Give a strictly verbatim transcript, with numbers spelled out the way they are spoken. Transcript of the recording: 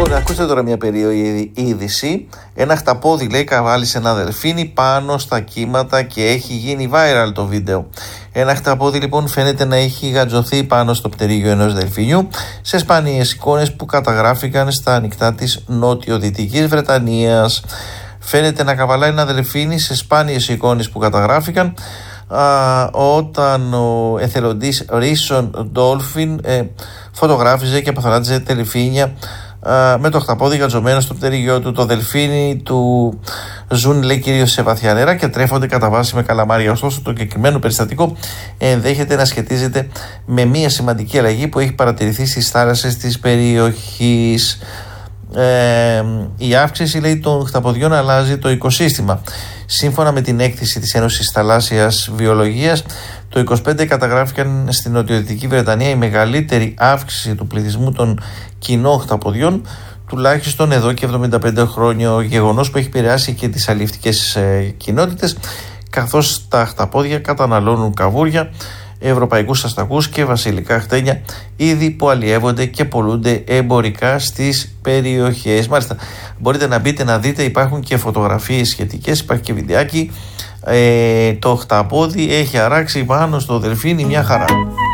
Λοιπόν, ακούστε τώρα μια περίεργη είδηση. Ένα χταπόδι, λέει, καβάλισε ένα δελφίνι πάνω στα κύματα και έχει γίνει viral το βίντεο. Ένα χταπόδι, λοιπόν, φαίνεται να έχει γατζωθεί πάνω στο πτερίγιο ενός δελφινιού σε σπάνιες εικόνες που καταγράφηκαν στα ανοιχτά της νότιο-δυτικής Βρετανίας. Φαίνεται να καβαλάει ένα δελφίνι σε σπάνιες εικόνες που καταγράφηκαν α, όταν ο εθελοντής Ρίσον Ντόλφιν ε, φωτογράφιζε και αποθανάτιζε δελφίνια με το χταπόδι γατζωμένο στο πτερίγιο του. Το δελφίνι του ζουν, λέει, κυρίως σε βαθιά νερά και τρέφονται κατά βάση με καλαμάρια. Ωστόσο, το κεκριμένο περιστατικό ενδέχεται να σχετίζεται με μια σημαντική αλλαγή που έχει παρατηρηθεί στις θάλασσες της περιοχής. Ε, η αύξηση, λέει, των χταποδιών αλλάζει το οικοσύστημα. Σύμφωνα με την έκθεση της Ένωσης Θαλάσσιας Βιολογίας, το είκοσι πέντε καταγράφηκαν στην νοτιοδυτική Βρετανία η μεγαλύτερη αύξηση του πληθυσμού των κοινών χταποδιών τουλάχιστον εδώ και εβδομήντα πέντε χρόνια, γεγονός που έχει επηρεάσει και τις αλλιευτικές ε, κοινότητες, καθώς τα χταπόδια καταναλώνουν καβούρια, ευρωπαϊκούς αστακούς και βασιλικά χτένια, είδη που αλλιεύονται και πολλούνται εμπορικά στις περιοχές. Μάλιστα, μπορείτε να μπείτε να δείτε, υπάρχουν και φωτογραφίες σχετικές, υπάρχει και βιντεάκι. Ε, το χταπόδι έχει αράξει πάνω στο δελφίνι, μια χαρά.